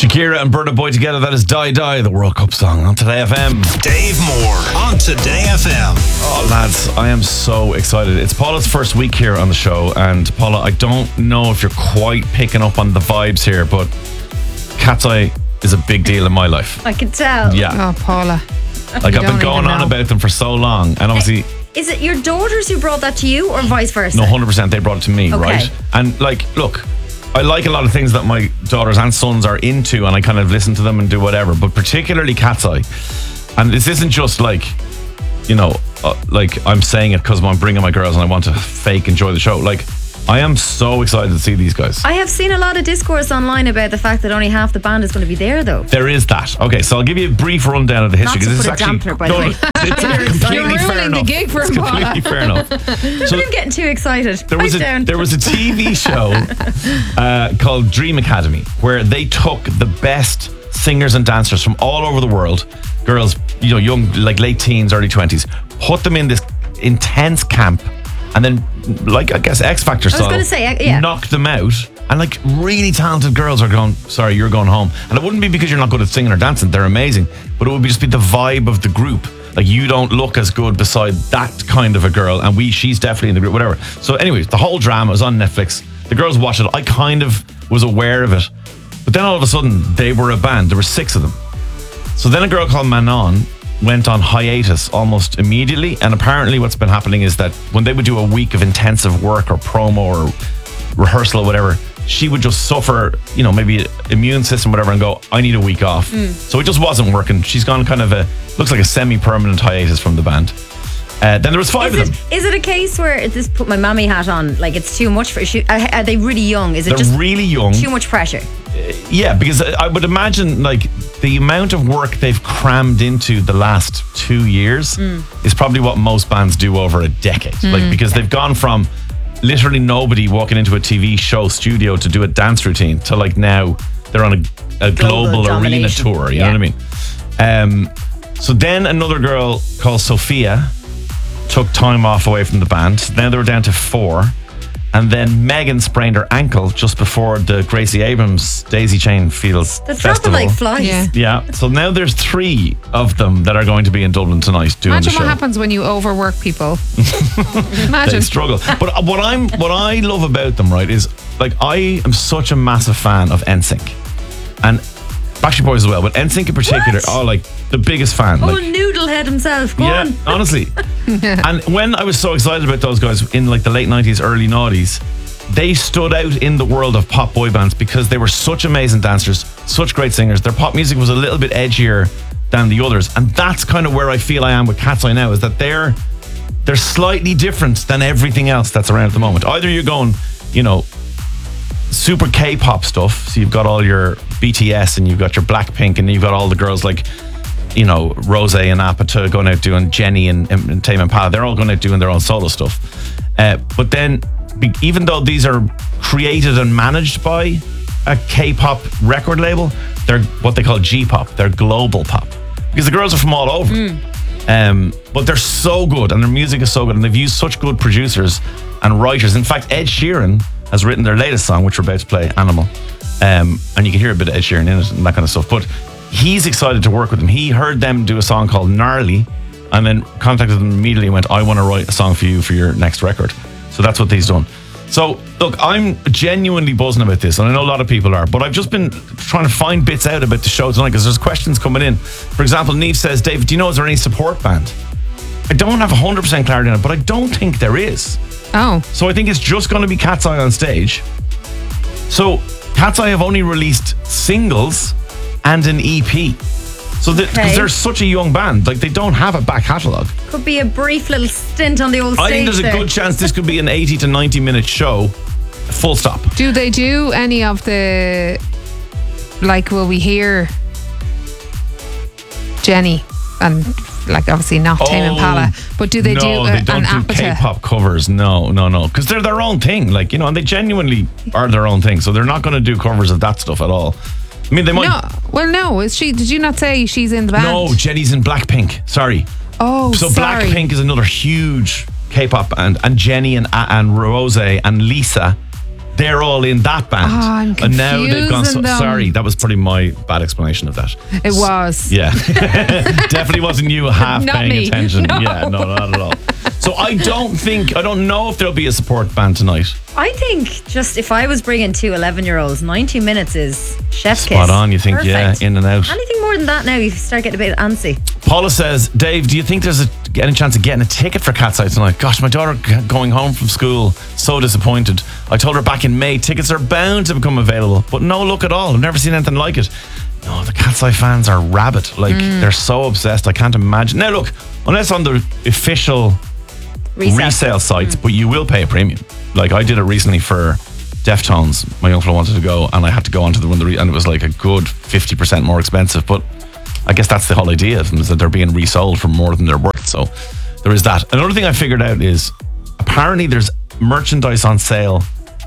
Shakira and Burna Boy together, that is Die Die, the World Cup song on Today FM. Dave Moore on Today FM. Oh, lads, I am so excited. It's Paula's first week here on the show, and Paula, I don't know if you're quite picking up on the vibes here, but Cat's Eye is a big deal in my life. I can tell. Yeah. Oh, Paula. Like, I've been going on about them for so long, and obviously... Is it your daughters who brought that to you, or vice versa? No, 100% they brought it to me, right? And, like, look... I like a lot of things that my daughters and sons are into, and I kind of listen to them and do whatever, but particularly Cat's Eye. And this isn't just like, you know, like I'm saying it because I'm bringing my girls and I want to fake enjoy the show. Like, I am so excited to see these guys. I have seen a lot of discourse online about the fact that only half the band is going to be there, though. There is that. Okay, so I'll give you a brief rundown of the history. Not to this put is a actually dampener, by the way. It's completely fair ruining the enough. gig for It's him, completely fair enough. So, I'm getting too excited. There was a TV show called Dream Academy where they took the best singers and dancers from all over the world, girls, you know, young, like late teens, early 20s, put them in this intense camp, and then, like, I guess X Factor style, going to say, yeah, knock them out, and like really talented girls are going, sorry, you're going home. And it wouldn't be because you're not good at singing or dancing, they're amazing, but it would just be the vibe of the group. Like, you don't look as good beside that kind of a girl, and she's definitely in the group, whatever. So anyways, the whole drama was on Netflix. The girls watched it. I kind of was aware of it, but then all of a sudden they were a band. There were 6 of them. So then a girl called Manon went on hiatus almost immediately, and apparently what's been happening is that when they would do a week of intensive work or promo or rehearsal or whatever, she would just suffer, you know, maybe immune system, whatever, and go, I need a week off. So it just wasn't working. She's gone kind of looks like a semi-permanent hiatus from the band. Then there was 5 of them. Is it a case where this put my mammy hat on, like it's too much for? Are they really young? Is it They're just really young? Too much pressure? Yeah, because I would imagine like the amount of work they've crammed into the last 2 years is probably what most bands do over a decade. Like, because they've gone from literally nobody walking into a TV show studio to do a dance routine to like now they're on a global arena tour. You know what I mean? So then another girl called Sophia took time off away from the band. Then they were down to 4. And then Megan sprained her ankle just before the Gracie Abrams Daisy Chain Fields They're Festival. dropping like flies. Yeah. So now there's 3 of them that are going to be in Dublin tonight doing Imagine the show. what happens when you overwork people. They Imagine. struggle. But what I love about them, right, is like I am such a massive fan of NSYNC. And Backstreet Boys as well, but NSYNC in particular, like the biggest fan. Oh, Like, Noodlehead himself. Go on. honestly. And when I was so excited about those guys in like the late 90s, early 90s, they stood out in the world of pop boy bands because they were such amazing dancers, such great singers. Their pop music was a little bit edgier than the others. And that's kind of where I feel I am with Cat's Eye now, is that they're slightly different than everything else that's around at the moment. Either you're going, you know, super K-pop stuff, so you've got all your BTS and you've got your Blackpink and you've got all the girls like, you know, Rose and Apata going out doing Jenny and Tame Impala. They're all going out doing their own solo stuff. But then, even though these are created and managed by a K-pop record label, they're what they call G-pop. They're global pop because the girls are from all over. But they're so good and their music is so good and they've used such good producers and writers. In fact, Ed Sheeran has written their latest song, which we're about to play, Animal. And you can hear a bit of Ed Sheeran in it and that kind of stuff. But he's excited to work with them. He heard them do a song called Gnarly and then contacted them immediately and went, I want to write a song for you for your next record. So that's what he's done. So, look, I'm genuinely buzzing about this, and I know a lot of people are, but I've just been trying to find bits out about the show tonight because there's questions coming in. For example, Neve says, David, do you know, is there any support band? I don't have 100% clarity on it, but I don't think there is. Oh. So I think it's just going to be Cat's Eye on stage. So Cat's Eye have only released singles and an EP. So because they're such a young band, like they don't have a back catalogue. Could be a brief little stint on the old stage. I think there's a good chance this could be an 80 to 90 minute show, full stop. Do they do any of the, like, will we hear Jenny and like obviously not Tame Impala, but do they do they don't an do Apata? K-pop covers. No, because they're their own thing. Like, you know, and they genuinely are their own thing. So they're not going to do covers of that stuff at all. I mean, they might. No, well, no. Is she? Did you not say she's in the band? No, Jenny's in Blackpink. Sorry. Oh, so sorry. Blackpink is another huge K-pop band, and Jenny and Rose and Lisa they're all in that band. Oh, I'm and now they've gone. confusing them. Sorry, that was probably my bad explanation of that. It was. Yeah, definitely wasn't you half Not paying me. attention. No. Yeah, no, not at all. So I don't know if there'll be a support band tonight. I think just if I was bringing two 11-year-olds, 90 minutes is chef's kiss. Spot on. You think, Perfect. yeah, in and out. Anything more than that now, you start getting a bit antsy. Paula says, Dave, do you think there's any chance of getting a ticket for Cat's Eye tonight? Gosh, my daughter going home from school, so disappointed. I told her back in May, tickets are bound to become available, but no luck at all. I've never seen anything like it. No, the Cat's Eye fans are rabid. Like, they're so obsessed. I can't imagine. Now, look, unless on the official resale sites, but you will pay a premium. Like, I did it recently for Deftones. My young fellow wanted to go, and I had to go onto the one, and it was like a good 50% more expensive. But I guess that's the whole idea of them, is that they're being resold for more than they're worth. So there is that. Another thing I figured out is apparently there's merchandise on sale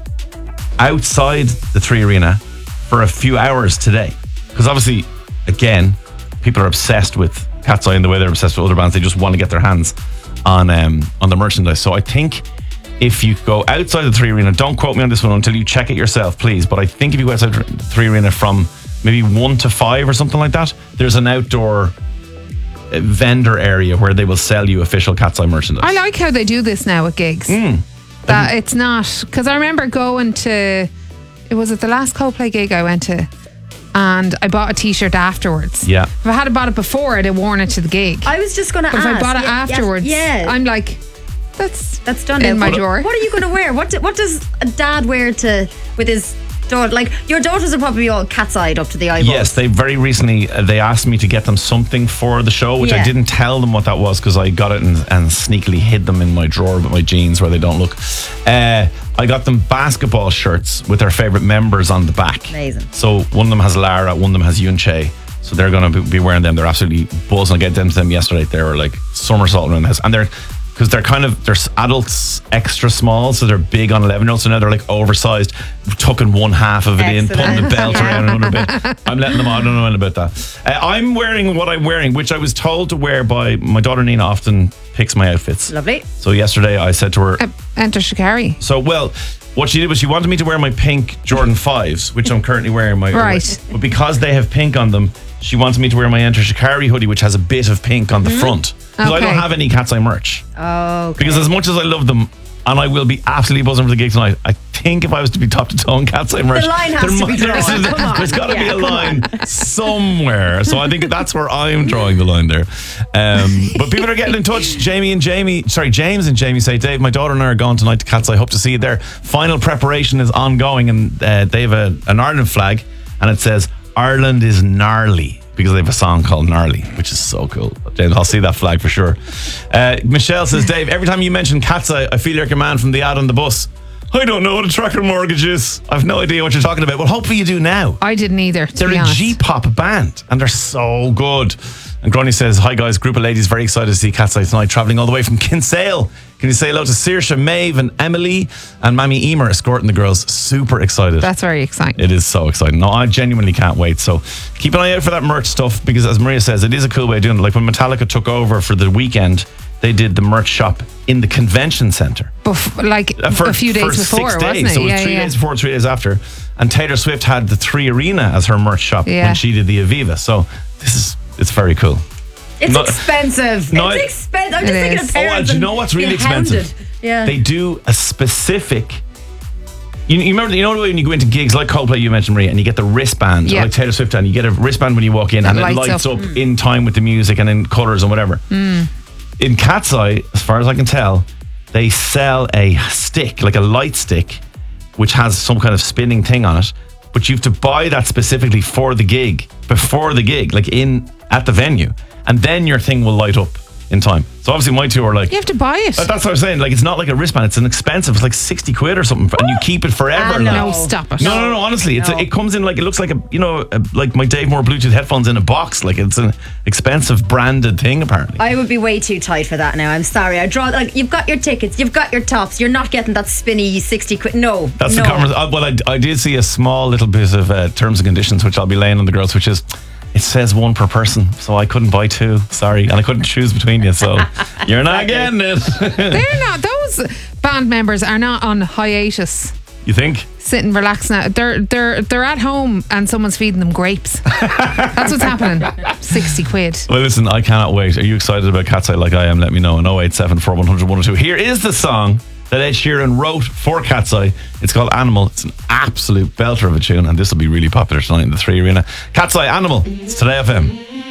outside the Three Arena for a few hours today. Because obviously, again, people are obsessed with Cat's Eye in the way they're obsessed with other bands. They just want to get their hands on the merchandise. So I think if you go outside the Three Arena, don't quote me on this one until you check it yourself, please. But I think if you go outside the Three Arena from maybe 1 to 5 or something like that, there's an outdoor vendor area where they will sell you official Cat's Eye merchandise. I like how they do this now at gigs. That it's not, because I remember going to, it was at the last Coldplay gig I went to, and I bought a t-shirt afterwards. Yeah. If I had bought it before, I'd have worn it to the gig. I was just going to But ask. if I bought it afterwards, I'm like, that's done in now. my drawer. What are you going to wear? What does a dad wear with his daughter? Like, your daughters are probably all cat's-eyed up to the eyeballs. Yes, they very recently, they asked me to get them something for the show, which I Yeah. didn't tell them what that was because I got it and sneakily hid them in my drawer with my jeans where they don't look. I got them basketball shirts with their favourite members on the back. Amazing. So one of them has Lara, one of them has Yun Che. So they're going to be wearing them. They're absolutely buzzing. I get them to them yesterday. They were like somersaulting around the house. And they're adults extra small, so they're big on 11-year-olds. So now they're like oversized, tucking one half of it in, pulling the belt around another bit. I'm letting them on. I don't know anything about that. I'm wearing what I'm wearing, which I was told to wear by my daughter Nina. Often picks my outfits. Lovely. So yesterday I said to her, Enter Shikari. so, well, what she did was she wanted me to wear my pink Jordan 5s, which I'm currently wearing. Right. But because they have pink on them, she wanted me to wear my Enter Shikari hoodie, which has a bit of pink on the front. Because I don't Okay. have any Cat's Eye merch. Oh, okay. Because as much as I love them, and I will be absolutely buzzing for the gig tonight, I think if I was to be top to toe in Cat's Eye merch, The line has to be drawn. Come on. there's got to be Yeah, a come line somewhere. So I think that's where I'm drawing the line there. But people are getting in touch. James and Jamie say, Dave, my daughter and I are going tonight to Cat's Eye. Hope to see you there. Final preparation is ongoing, and they have an Ireland flag, and it says Ireland is gnarly, because they have a song called Gnarly, which is so cool. James, I'll see that flag for sure. Michelle says, Dave, every time you mention Cat's Eye, I feel like your man from the ad on the bus. I don't know what a tracker mortgage is. I've no idea what you're talking about. Well, hopefully you do now. I didn't either, to They're be a honest. G-pop band, and they're so good. And Gronny says, hi guys, group of ladies very excited to see Cat's Eye tonight, travelling all the way from Kinsale. Can you say hello to Saoirse, Maeve and Emily and Mammy Emer escorting the girls? Super excited. That's very exciting. It is so exciting. No, I genuinely can't wait. So keep an eye out for that merch stuff, because as Maria says, it is a cool way of doing it. Like when Metallica took over for the weekend, they did the merch shop in the convention centre. A few days before, 6 days. wasn't it? So it was 3 days before, 3 days after. And Taylor Swift had the Three Arena as her merch shop when she did the Aviva. So it's very cool. It's Not- expensive. not- It's expensive. I'm just It thinking is. of parents. do you know what's really expensive? Yeah. They do a specific. You remember, when you go into gigs like Coldplay, you mentioned, Maria, and you get the wristband, or Yeah. like Taylor Swift, and you get a wristband when you walk in, That and it lights lights up. up in time with the music and in colours and whatever. In Cat's Eye, as far as I can tell, they sell a stick, like a light stick, which has some kind of spinning thing on it. But you have to buy that specifically for the gig, before the gig, like at the venue, and then your thing will light up in time. So obviously my two are like, You have to buy it. that's what I was saying. Like, it's not like a wristband. It's an expensive. It's like 60 quid or something, and you keep it forever. no. like. No, stop it. No. Honestly, No. it comes in like, it looks like like my Dave Moore Bluetooth headphones in a box. Like, it's an expensive branded thing apparently. I would be way too tight for that now. I'm sorry. You've got your tickets, you've got your tops. You're not getting that spinny 60 quid. No. That's no. the conversation. Well, I did see a small little bit of terms and conditions, which I'll be laying on the girls, which is, it says one per person, so I couldn't buy two. Sorry, and I couldn't choose between you, so you're not getting it. They're not, those band members are not on hiatus You think? Sitting relaxing out. They're at home and someone's feeding them grapes. That's what's happening. 60 quid. Well, listen, I cannot wait. Are you excited about Cat's Eye like I am? Let me know on 087 400 102. Here is the song that Ed Sheeran wrote for Cat's Eye. It's called Animal. It's an absolute belter of a tune, and this will be really popular tonight in the 3 Arena. Cat's Eye, Animal. It's Today FM.